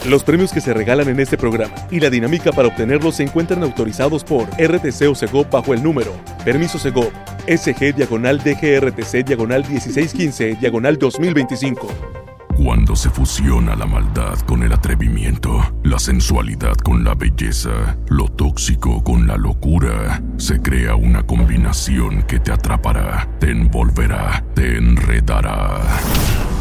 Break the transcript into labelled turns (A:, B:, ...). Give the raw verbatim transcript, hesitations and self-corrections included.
A: Los premios que se regalan en este programa y la dinámica para obtenerlos se encuentran autorizados por R T C o Segov bajo el número Permiso Segov S G diagonal D G R T C diagonal dieciséis quince diagonal dos mil veinticinco.
B: Cuando se fusiona la maldad con el atrevimiento, la sensualidad con la belleza, lo tóxico con la locura, se crea una combinación que te atrapará, te envolverá, te enredará.